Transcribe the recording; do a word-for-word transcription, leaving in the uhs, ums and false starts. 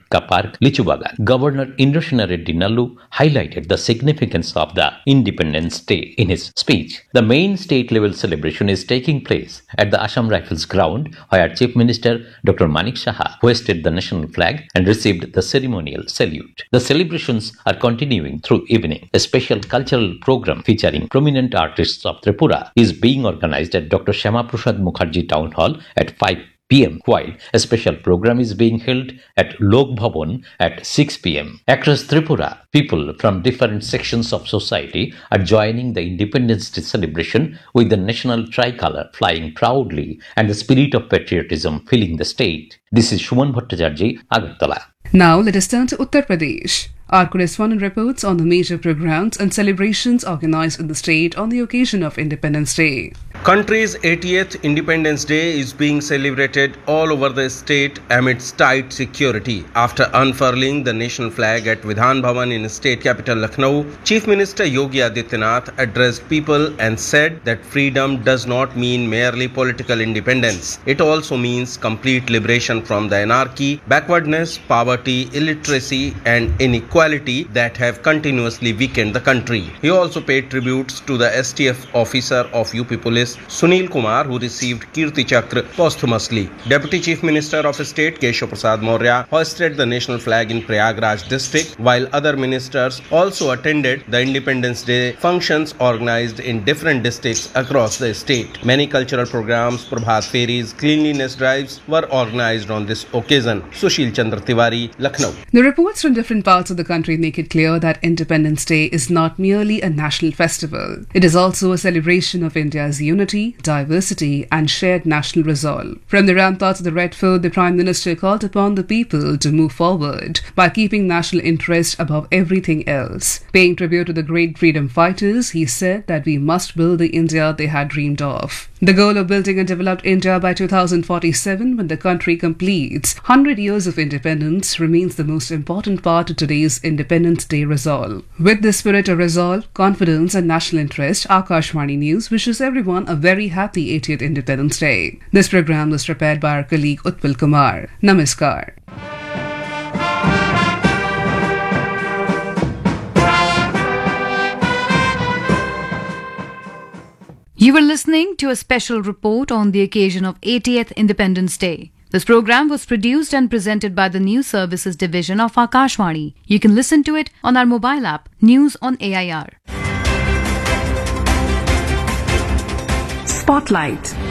ka park Lichubagan. Governor Indrasena Reddy Nallu highlighted the significance of the Independence Day in his speech. The main state-level celebration is taking place at the Assam Rifles ground, where Chief Minister Doctor Manik Saha hoisted the national flag and received the ceremonial salute. The celebrations are continuing through evening. A special cultural program featuring prominent artists of Tripura is being organized at Doctor Shyama Prasad Mukherjee Town Hall at five p m, while a special program is being held at Lok Bhavan at six p m. Across Tripura, people from different sections of society are joining the Independence Day celebration with the national tricolour flying proudly and the spirit of patriotism filling the state. This is Shuman Bhattacharjee, Agartala. Now let us turn to Uttar Pradesh. Our correspondent reports on the major programs and celebrations organized in the state on the occasion of Independence Day. Country's eightieth Independence Day is being celebrated all over the state amidst tight security. After unfurling the national flag at Vidhan Bhavan in state capital Lucknow, Chief Minister Yogi Adityanath addressed people and said that freedom does not mean merely political independence. It also means complete liberation from the anarchy, backwardness, poverty, illiteracy and inequality that have continuously weakened the country. He also paid tributes to the S T F officer of U P Police Sunil Kumar, who received Kirti Chakra posthumously. Deputy Chief Minister of State Keshav Prasad Maurya hoisted the national flag in Prayagraj district, while other ministers also attended the Independence Day functions organized in different districts across the state. Many cultural programs, Prabhat Fairies, cleanliness drives were organized on this occasion. Sushil Chandra Tiwari, Lucknow. The reports from different parts of the country make it clear that Independence Day is not merely a national festival. It is also a celebration of India's unity, diversity and shared national resolve. From the ramparts of the Red Fort, the Prime Minister called upon the people to move forward by keeping national interest above everything else. Paying tribute to the great freedom fighters, he said that we must build the India they had dreamed of. The goal of building a developed India by two thousand forty-seven, when the country completes one hundred years of independence, remains the most important part of today's Independence Day resolve. With the spirit of resolve, confidence and national interest, Akashvani News wishes everyone a very happy eightieth Independence Day. This program was prepared by our colleague Utpal Kumar. Namaskar. You were listening to a special report on the occasion of eightieth Independence Day. This program was produced and presented by the News Services Division of Akashvani. You can listen to it on our mobile app, News on A I R. Spotlight.